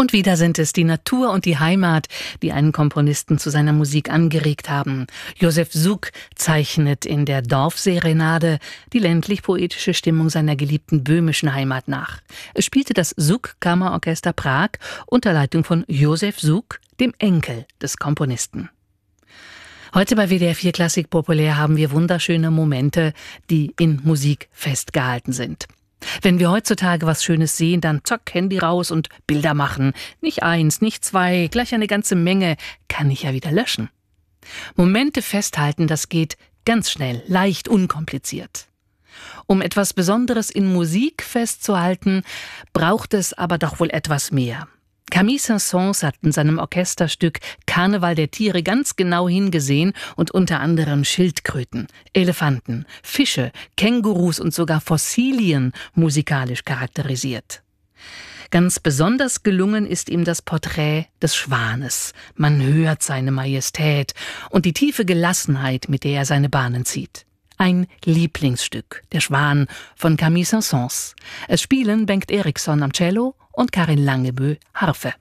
Und wieder sind es die Natur und die Heimat, die einen Komponisten zu seiner Musik angeregt haben. Josef Suk zeichnet in der Dorfserenade die ländlich-poetische Stimmung seiner geliebten böhmischen Heimat nach. Es spielte das Suk-Kammerorchester Prag unter Leitung von Josef Suk, dem Enkel des Komponisten. Heute bei WDR 4 Klassik Populär haben wir wunderschöne Momente, die in Musik festgehalten sind. Wenn wir heutzutage was Schönes sehen, dann zack, Handy raus und Bilder machen. Nicht eins, nicht zwei, gleich eine ganze Menge, kann ich ja wieder löschen. Momente festhalten, das geht ganz schnell, leicht, unkompliziert. Um etwas Besonderes in Musik festzuhalten, braucht es aber doch wohl etwas mehr. Camille Saint-Saëns hat in seinem Orchesterstück Karneval der Tiere ganz genau hingesehen und unter anderem Schildkröten, Elefanten, Fische, Kängurus und sogar Fossilien musikalisch charakterisiert. Ganz besonders gelungen ist ihm das Porträt des Schwanes. Man hört seine Majestät und die tiefe Gelassenheit, mit der er seine Bahnen zieht. Ein Lieblingsstück, der Schwan von Camille Saint-Saëns. Es spielen Bengt Eriksson am Cello und Karin Langebø Harfe.